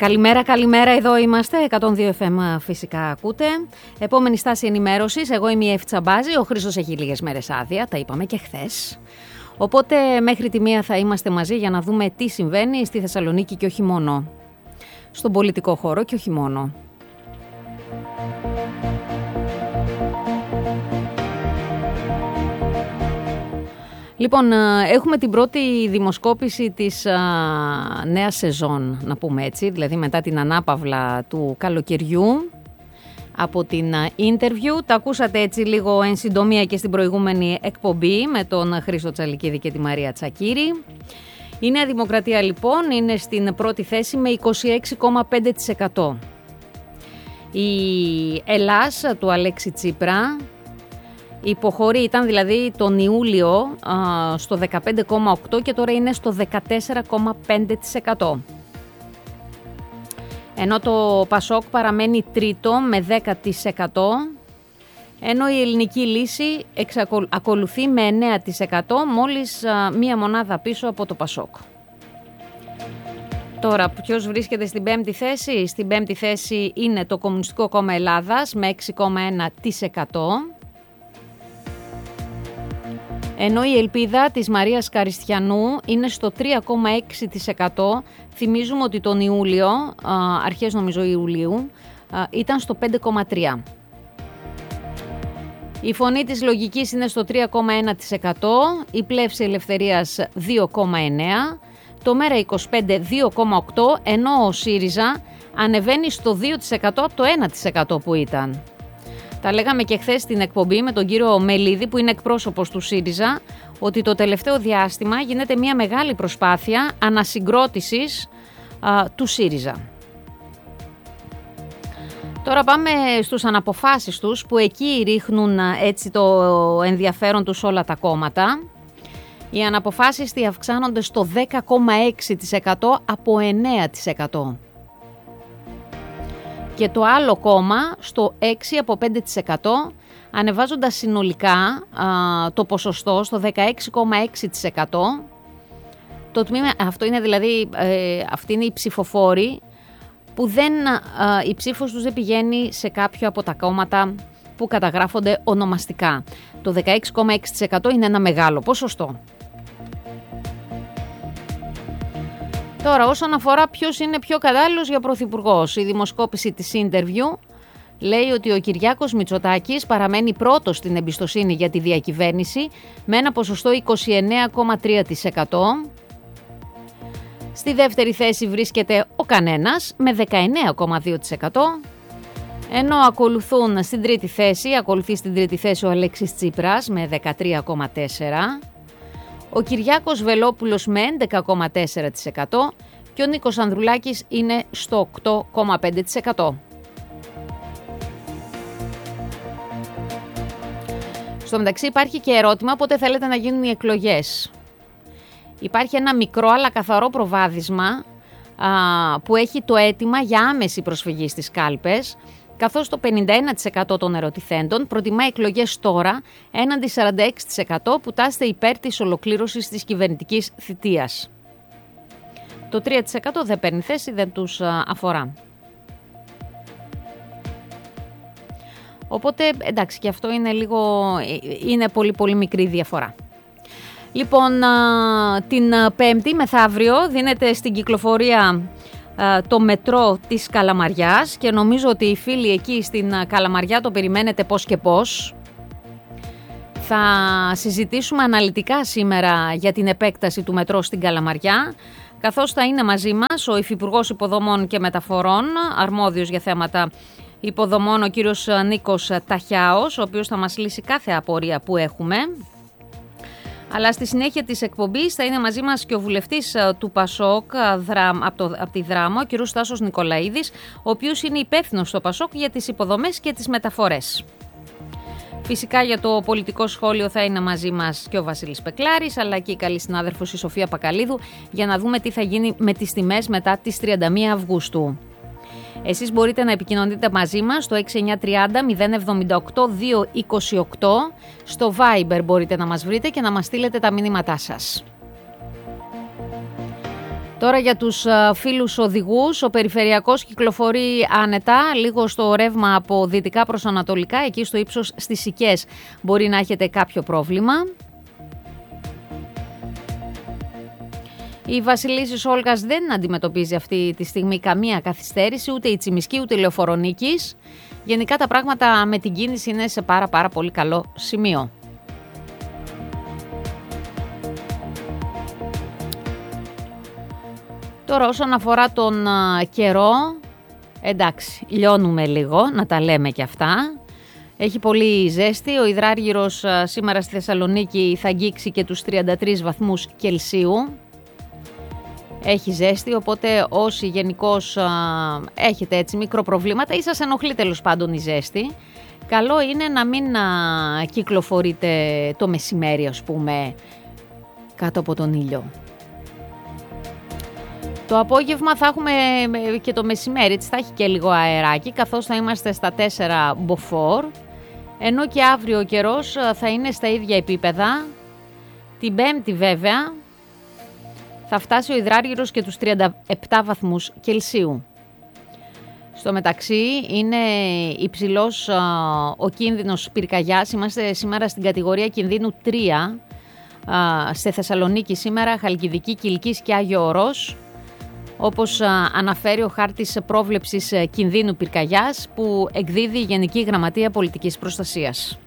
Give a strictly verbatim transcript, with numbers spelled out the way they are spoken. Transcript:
Καλημέρα, καλημέρα, εδώ είμαστε, εκατόν δύο εφ εμ φυσικά ακούτε. Επόμενη στάση ενημέρωσης, εγώ είμαι η Εύη Τσαμπάζη, ο Χρήστος έχει λίγες μέρες άδεια, τα είπαμε και χθες. Οπότε μέχρι τη μία θα είμαστε μαζί για να δούμε τι συμβαίνει στη Θεσσαλονίκη και όχι μόνο. Στον πολιτικό χώρο και όχι μόνο. Λοιπόν, έχουμε την πρώτη δημοσκόπηση της α, νέας σεζόν, να πούμε έτσι, δηλαδή μετά την ανάπαυλα του καλοκαιριού από την interview. Τα ακούσατε έτσι λίγο εν συντομία και στην προηγούμενη εκπομπή με τον Χρήστο Τσαλικίδη και τη Μαρία Τσακύρη. Η Νέα Δημοκρατία λοιπόν είναι στην πρώτη θέση με είκοσι έξι κόμμα πέντε τοις εκατό. Η Ελλάς του Αλέξη Τσίπρα υποχωρεί, ήταν δηλαδή τον Ιούλιο α, στο δεκαπέντε κόμμα οκτώ τοις εκατό και τώρα είναι στο δεκατέσσερα κόμμα πέντε τοις εκατό. Ενώ το Πασόκ παραμένει τρίτο με δέκα τοις εκατό, ενώ η Ελληνική Λύση εξακολου... ακολουθεί με εννέα τοις εκατό, μόλις α, μία μονάδα πίσω από το Πασόκ. Τώρα, ποιος βρίσκεται στην πέμπτη θέση? Στην πέμπτη θέση είναι το Κομμουνιστικό Κόμμα Ελλάδας με έξι κόμμα ένα τοις εκατό. Ενώ η ελπίδα της Μαρίας Καριστιανού είναι στο τρία κόμμα έξι τοις εκατό. Θυμίζουμε ότι τον Ιούλιο, αρχές νομίζω Ιουλίου, ήταν στο πέντε κόμμα τρία τοις εκατό. Η Φωνή της Λογικής είναι στο τρία κόμμα ένα τοις εκατό, η Πλεύση Ελευθερίας δύο κόμμα εννέα τοις εκατό, το Μέρα είκοσι πέντε δύο κόμμα οκτώ τοις εκατό, ενώ ο ΣΥΡΙΖΑ ανεβαίνει στο δύο τοις εκατό από το ένα τοις εκατό που ήταν. Τα λέγαμε και χθες στην εκπομπή με τον κύριο Μελίδη που είναι εκπρόσωπος του ΣΥΡΙΖΑ, ότι το τελευταίο διάστημα γίνεται μια μεγάλη προσπάθεια ανασυγκρότησης α, του ΣΥΡΙΖΑ. Τώρα πάμε στους αναποφάσιστους που εκεί ρίχνουν έτσι το ενδιαφέρον τους όλα τα κόμματα. Οι αναποφάσιστοι αυξάνονται στο δέκα κόμμα έξι τοις εκατό από εννέα τοις εκατό. Και το άλλο κόμμα στο έξι από πέντε τοις εκατό, ανεβάζοντας συνολικά α, το ποσοστό στο δεκαέξι κόμμα έξι τοις εκατό. Το τμήμα, αυτό είναι δηλαδή, ε, αυτοί είναι οι ψηφοφόροι που δεν, α, η ψήφος τους δεν πηγαίνει σε κάποιο από τα κόμματα που καταγράφονται ονομαστικά. Το δεκαέξι κόμμα έξι τοις εκατό είναι ένα μεγάλο ποσοστό. Τώρα, όσον αφορά ποιος είναι πιο κατάλληλος για πρωθυπουργός, η δημοσκόπηση της interview λέει ότι ο Κυριάκος Μητσοτάκης παραμένει πρώτος στην εμπιστοσύνη για τη διακυβέρνηση με ένα ποσοστό είκοσι εννέα κόμμα τρία τοις εκατό. Στη δεύτερη θέση βρίσκεται ο κανένας με δεκαεννέα κόμμα δύο τοις εκατό. Ενώ ακολουθούν στην τρίτη θέση, ακολουθεί στην τρίτη θέση ο Αλέξης Τσίπρας με δεκατρία κόμμα τέσσερα τοις εκατό. Ο Κυριάκος Βελόπουλος με έντεκα κόμμα τέσσερα τοις εκατό και ο Νίκος Ανδρουλάκης είναι στο οκτώ κόμμα πέντε τοις εκατό. Στο μεταξύ υπάρχει και ερώτημα πότε θέλετε να γίνουν οι εκλογές. Υπάρχει ένα μικρό αλλά καθαρό προβάδισμα α, που έχει το αίτημα για άμεση προσφυγή στις κάλπες, καθώς το πενήντα ένα τοις εκατό των ερωτηθέντων προτιμά εκλογές τώρα έναντι σαράντα έξι τοις εκατό που τάσσεται υπέρ της ολοκλήρωσης της κυβερνητικής θητείας. Το τρία τοις εκατό δεν παίρνει θέση, δεν τους αφορά. Οπότε εντάξει, και αυτό είναι λίγο, είναι πολύ πολύ μικρή διαφορά. Λοιπόν, την Πέμπτη μεθαύριο δίνεται στην κυκλοφορία το μετρό της Καλαμαριάς και νομίζω ότι οι φίλοι εκεί στην Καλαμαριά το περιμένετε πώς και πώς. Θα συζητήσουμε αναλυτικά σήμερα για την επέκταση του μετρό στην Καλαμαριά, καθώς θα είναι μαζί μας ο Υφυπουργός Υποδομών και Μεταφορών, αρμόδιος για θέματα υποδομών, ο κύριος Νίκος Ταχιάος, ο οποίος θα μας λύσει κάθε απορία που έχουμε. Αλλά στη συνέχεια της εκπομπής θα είναι μαζί μας και ο βουλευτής του Πασόκ από, το, από τη Δράμο, ο κ. Στάσος Νικολαίδης, ο οποίος είναι υπεύθυνος στο Πασόκ για τις υποδομές και τις μεταφορές. Φυσικά για το πολιτικό σχόλιο θα είναι μαζί μας και ο Βασίλης Πεκλάρης, αλλά και η καλή συνάδελφος η Σοφία Πακαλίδου, για να δούμε τι θα γίνει με τις τιμές μετά τις τριάντα μία Αυγούστου. Εσείς μπορείτε να επικοινωνείτε μαζί μας στο έξι εννιά τριάντα μηδέν εβδομήντα οκτώ δύο είκοσι οκτώ. Στο Viber μπορείτε να μας βρείτε και να μας στείλετε τα μηνύματά σας. Τώρα για τους φίλους οδηγούς, ο περιφερειακός κυκλοφορεί άνετα, λίγο στο ρεύμα από δυτικά προς ανατολικά, εκεί στο ύψος στις Σικές μπορεί να έχετε κάποιο πρόβλημα. Η Βασιλίσσης Όλγας δεν αντιμετωπίζει αυτή τη στιγμή καμία καθυστέρηση, ούτε η Τσιμισκή ούτε η Λεωφορονίκης. Γενικά τα πράγματα με την κίνηση είναι σε πάρα πάρα πολύ καλό σημείο. Τώρα όσον αφορά τον α, καιρό, εντάξει, λιώνουμε λίγο, να τα λέμε και αυτά. Έχει πολύ ζέστη, ο υδράργυρος α, σήμερα στη Θεσσαλονίκη θα αγγίξει και τους τριάντα τρεις βαθμούς Κελσίου. Έχει ζέστη, οπότε όσοι γενικώς α, έχετε έτσι μικροπροβλήματα ή σας ενοχλεί τέλος πάντων η ζέστη, καλό είναι να μην α, κυκλοφορείτε το μεσημέρι, ας πούμε, κάτω από τον ήλιο. Το απόγευμα θα έχουμε και το μεσημέρι, θα έχει και λίγο αεράκι, καθώς θα είμαστε στα τέσσερα μποφόρ, ενώ και αύριο ο καιρός θα είναι στα ίδια επίπεδα. Την Πέμπτη βέβαια θα φτάσει ο υδράργυρος και τους τριάντα επτά βαθμούς Κελσίου. Στο μεταξύ είναι υψηλός α, ο κίνδυνος πυρκαγιάς, είμαστε σήμερα στην κατηγορία κινδύνου τρία, α, σε Θεσσαλονίκη σήμερα, Χαλκιδική, Κιλκής και Άγιο Ορός, όπως αναφέρει ο χάρτης πρόβλεψης κινδύνου πυρκαγιάς που εκδίδει η Γενική Γραμματεία Πολιτικής Προστασίας.